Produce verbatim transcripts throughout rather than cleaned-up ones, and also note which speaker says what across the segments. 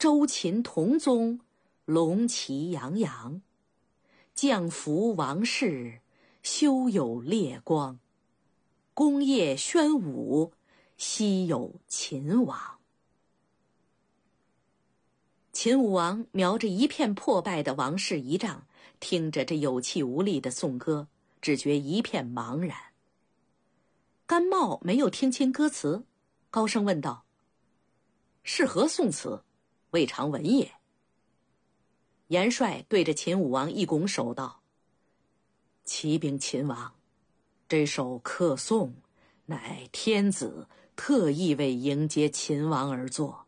Speaker 1: 周秦同宗，龙旗洋洋。将服王室，修有烈光。功业宣武，昔有秦王。秦武王瞄着一片破败的王室仪仗，听着这有气无力的颂歌，只觉一片茫然。甘茂没有听清歌词，高声问道：是何颂词？未尝闻也。元帅对着秦武王一拱手道：启禀秦王，这首客颂乃天子特意为迎接秦王而作。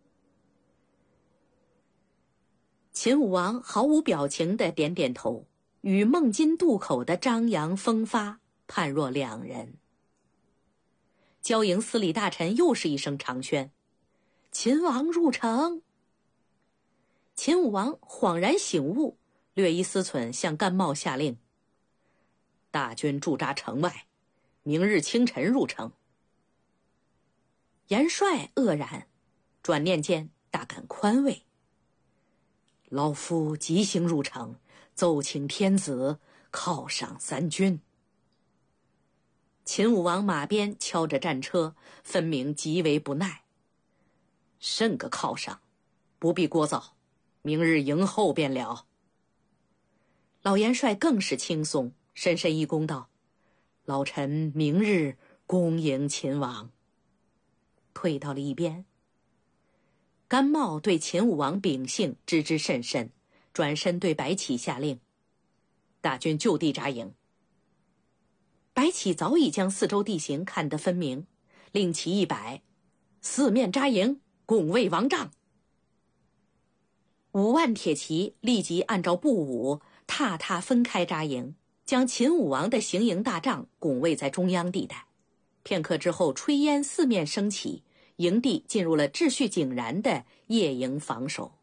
Speaker 1: 秦武王毫无表情地点点头，与孟津渡口的张扬风发判若两人。交营司礼大臣又是一声长宣：秦王入城。秦武王恍然醒悟，略一思忖，向甘茂下令：大军驻扎城外，明日清晨入城。元帅愕然，转念间大感宽慰：老夫即行入城，奏请天子犒赏三军。秦武王马鞭敲着战车，分明极为不耐。甚个犒赏，不必聒噪，明日迎候便了。老元帅更是轻松，深深一躬道：老臣明日恭迎秦王。退到了一边。甘茂对秦武王秉性知之甚深，转身对白起下令：大军就地扎营。白起早已将四周地形看得分明，令旗一摆，四面扎营，拱卫王帐。五万铁骑立即按照步舞踏踏分开扎营，将秦武王的行营大帐拱卫在中央地带。片刻之后，炊烟四面升起，营地进入了秩序井然的夜营防守。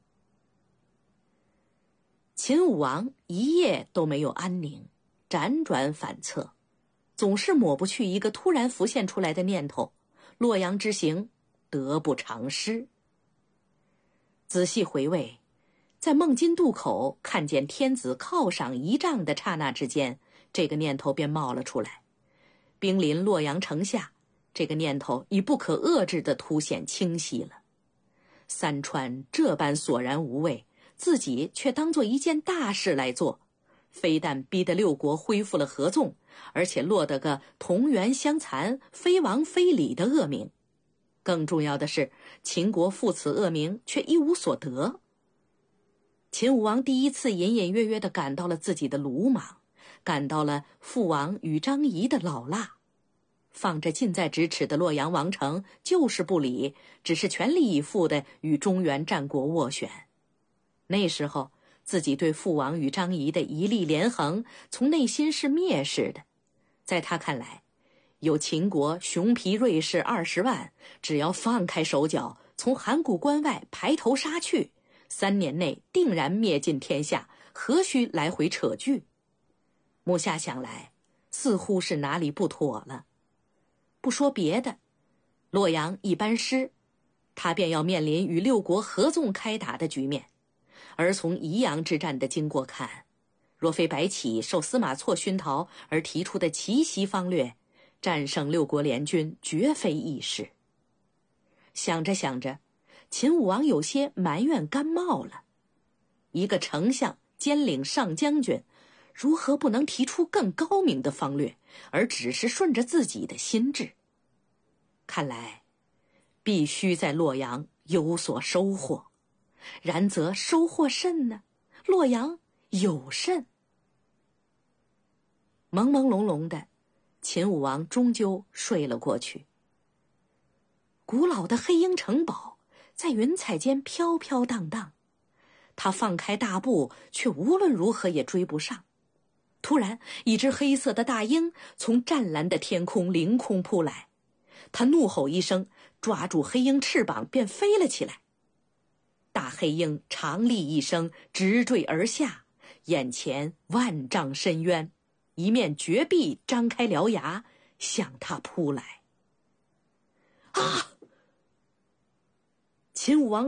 Speaker 1: 秦武王一夜都没有安宁，辗转反侧，总是抹不去一个突然浮现出来的念头：洛阳之行得不偿失。仔细回味，在孟津渡口看见天子犒赏仪仗的刹那之间，这个念头便冒了出来。兵临洛阳城下，这个念头已不可遏制地凸显清晰了。三川这般索然无味，自己却当作一件大事来做，非但逼得六国恢复了合纵，而且落得个同源相残、非王非礼的恶名。更重要的是，秦国负此恶名却一无所得。秦武王第一次隐隐约约地感到了自己的鲁莽，感到了父王与张仪的老辣。放着近在咫尺的洛阳王城就是不理，只是全力以赴地与中原战国斡旋。那时候自己对父王与张仪的一力连横，从内心是蔑视的。在他看来，有秦国熊皮锐士二十万，只要放开手脚，从函谷关外排头杀去，三年内定然灭尽天下，何须来回扯锯？目下想来，似乎是哪里不妥了。不说别的，洛阳一班师，他便要面临与六国合纵开打的局面。而从宜阳之战的经过看，若非白起受司马错熏陶而提出的奇袭方略，战胜六国联军绝非易事。想着想着，秦武王有些埋怨甘茂了。一个丞相兼领上将军，如何不能提出更高明的方略，而只是顺着自己的心智？看来必须在洛阳有所收获。然则收获甚呢？洛阳有甚？朦朦胧胧的，秦武王终究睡了过去。古老的黑鹰城堡在云彩间飘飘荡荡，他放开大步，却无论如何也追不上。突然，一只黑色的大鹰从湛蓝的天空凌空扑来，他怒吼一声，抓住黑鹰翅膀便飞了起来。大黑鹰长厉一声，直坠而下，眼前万丈深渊，一面绝壁张开獠牙向他扑来。啊！秦武王